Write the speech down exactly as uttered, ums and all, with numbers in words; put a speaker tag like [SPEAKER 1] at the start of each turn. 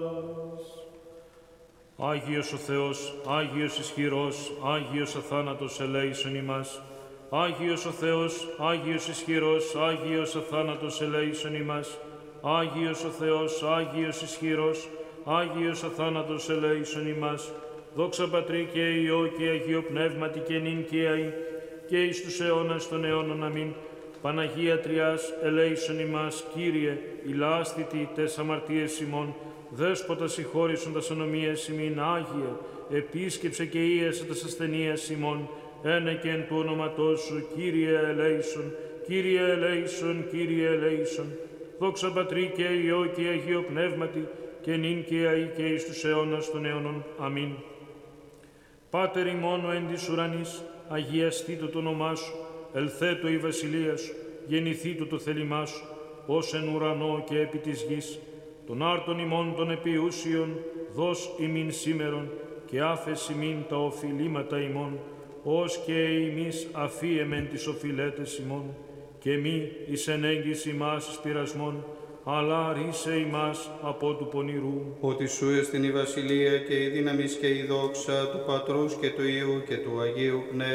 [SPEAKER 1] Άγιος ο Θεός, Άγιος ισχυρός, Άγιος αθάνατος ελέησον ημάς. Άγιος ο Θεός, Άγιος ισχυρός, Άγιος αθάνατος ελέησον ημάς. Άγιος ο Θεός, Άγιος ισχυρός, Άγιος αθάνατος ελέησον ημάς. Δόξα Πατρί και Υιό και Αγίο Πνεύματι και νυν και αεί και εις τους αιώνας των αιώνων. Αμήν. Παναγία Τριάς, ελέησον ημάς, Κύριε, ηλάσθητη τες αμαρτίες ημών, Δέσποτα συγχώρησον τας ανομίες ημίν, Άγιε, επίσκεψε και ίεσε τας ασθενείας ημών, ένε και εν του όνοματός σου, Κύριε ελέησον, Κύριε ελέησον, Κύριε ελέησον. Δόξα Πατρί και Υιό και Αγίο Πνεύματι, και νυν και αεί και εις τους αιώνας των αιώνων. Αμήν. Πάτερ ημών ο εν της ουρανής, αγιαστήτω το όνομά σου, ελθέτω η βασιλεία σου, γεννηθήτω το θέλημά σου, ως εν ουρανό και επί της γης. Τον άρτον ημών των επιούσιων, δώσ' ημίν σήμερον, και άφες ημίν τα οφειλήματα ημών, ως και εμείς αφίεμεν τις οφειλέτες ημών, και μη εις ενέγγις ημάς εις πειρασμόν, αλλά ρίσε ημάς από του πονηρού.
[SPEAKER 2] Ότι σου εστιν η βασιλεία και η δύναμις και η δόξα του Πατρούς και του Υιού και του Αγίου Πνεύματος.